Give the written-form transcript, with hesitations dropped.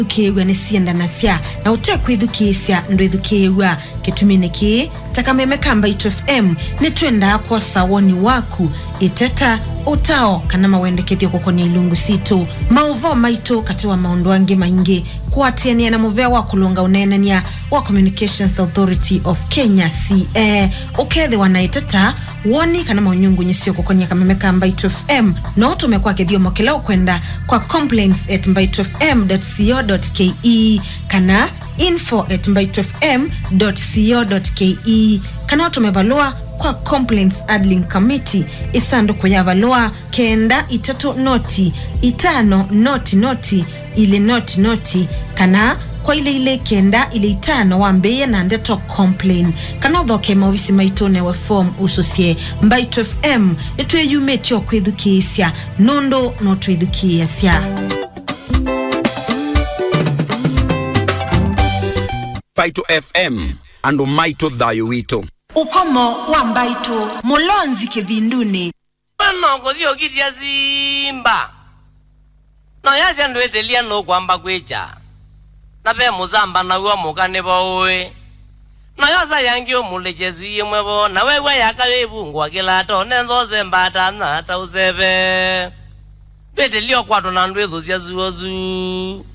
Kewa ni sienda na sia na utekwe edukisia ndo edukewa ketumineke takamemeka Mbaito FM netuenda kwa sawoni waku iteta utao kanama wendekethio kokoni ilungu sito mauvo maito katiwa maondoange mainge kuatiania na movea wa kulunga unenania wa Communications Authority of Kenya CA ukethe wanaiteta woni kanama unyungu nyisio kokoni kamemeka Mbaito FM na utumekwa kethio mokela ukwenda kwa complaints@mbaitofm.co.ke kana info@mbaitofm.co.ke kana utumevalua kwa Complaints Adling Committee isando kwa yavalua kenda itatu noti itano noti ile noti kana kwa ile kenda ile itano wambeye na ndeto complain kana dhoke mawisi maitone wa form usosie Mbaito FM etwe yumetio kwedukisia nondo no twedukisia Mbaito FM ando maito dhayo wito ukomo wa Mbaito mulonzi kivinduni Manongo dio kitia zimba no yasi anduetelia no kwamba kwecha na pe muzamba na uwa mukane bawe na yasa yangi omulechezu yemwebo na wewe yakawebu ngwa kilato nenzo zembata na tausebe betelio kwato na ndwezo sia zuozu